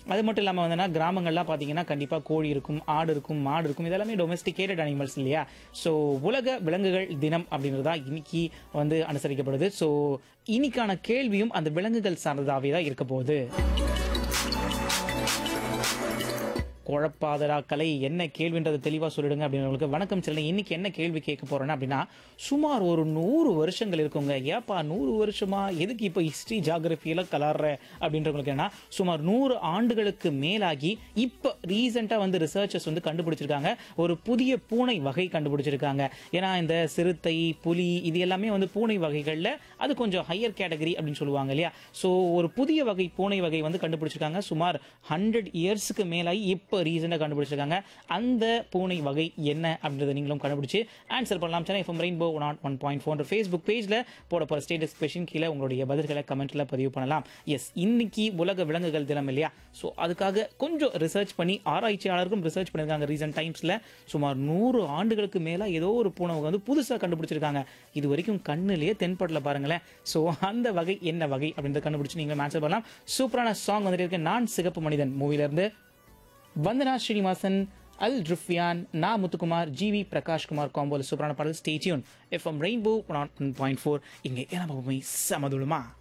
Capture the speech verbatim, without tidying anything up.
அது மட்டும் இல்லாமல் வந்துன்னா கிராமங்கள்லாம் பார்த்தீங்கன்னா கண்டிப்பாக கோழி இருக்கும், ஆடு இருக்கும், மாடு இருக்கும். இதெல்லாமே டொமெஸ்டிகேட்டட் அனிமல்ஸ் இல்லையா? ஸோ உலக விலங்குகள் தினம் அப்படின்றதா இன்னைக்கு வந்து அனுசரிக்கப்படுது. ஸோ இன்னைக்கான கேள்வியும் அந்த விலங்குகள் சார்ந்ததாகவே தான் இருக்க போகுது. குழப்பாதரா கலை என்ன கேள்வின்றதை தெளிவாக சொல்லிடுங்க அப்படின்றவங்களுக்கு வணக்கம் செல்ல. இன்னைக்கு என்ன கேள்வி கேட்க போறேன்னா அப்படின்னா, சுமார் ஒரு நூறு வருஷங்கள் இருக்குங்க. ஏப்பா நூறு வருஷமா எதுக்கு இப்போ ஹிஸ்ட்ரி ஜாகிரபியெல்லாம் கலாடுற அப்படின்றவங்களுக்கு என்ன, சுமார் நூறு ஆண்டுகளுக்கு மேலாகி இப்போ ரீசெண்டாக வந்து ரிசர்ச்சர்ஸ் வந்து கண்டுபிடிச்சிருக்காங்க, ஒரு புதிய பூனை வகை கண்டுபிடிச்சிருக்காங்க. ஏன்னா இந்த சிறுத்தை, புலி இது எல்லாமே வந்து பூனை வகைகளில் அது கொஞ்சம் ஹையர் கேட்டகரி அப்படின்னு சொல்லுவாங்க இல்லையா? ஸோ ஒரு புதிய வகை பூனை வகை வந்து கண்டுபிடிச்சிருக்காங்க. சுமார் ஹண்ட்ரட் இயர்ஸுக்கு மேலாகி இப்போ ரீசெண்டாக கண்டுபிடிச்சிருக்காங்க. அந்த பூனை வகை என்ன அப்படின்றத நீங்களும் கண்டுபிடிச்சு ஆன்சர் பண்ணலாம். Chennai FM rainbow not one point four Facebook பேஜில் போட போகிற ஸ்டேட்டஸ் கொஸ்டின் கீழே உங்களுடைய பதில்களை கமெண்ட்டில் பதிவு பண்ணலாம். எஸ், இன்னைக்கு உலக விலங்குகள் தினம் இல்லையா? ஸோ அதுக்காக கொஞ்சம் ரிசர்ச் பண்ணி ஆராய்ச்சியாளர்களும் ரிசர்ச் பண்ணியிருக்காங்க. ரீசெண்ட் டைம்ஸில் சுமார் நூறு ஆண்டுகளுக்கு மேலே ஏதோ ஒரு பூனை வந்து புதுசாக கண்டுபிடிச்சிருக்காங்க. இது வரைக்கும் கண்ணிலேயே தென்படல பாருங்களேன். ஸோ அந்த வகை என்ன வகை அப்படின்றத கண்டுபிடிச்சு நீங்களும் ஆன்சர் பண்ணலாம். சூப்பரான சாங் வந்துட்டு இருக்கு. நான் சிகப்பு மனிதன் மூவிலேருந்து வந்தனா ஸ்ரீனிவாசன், அல் ருஃபியான், நா முத்துக்குமார், ஜிவி பிரகாஷ்குமார் காம்போல சூப்பரான பாடல். Stay tune. FM rainbow one point four. இங்கே என்ன சமதுலமா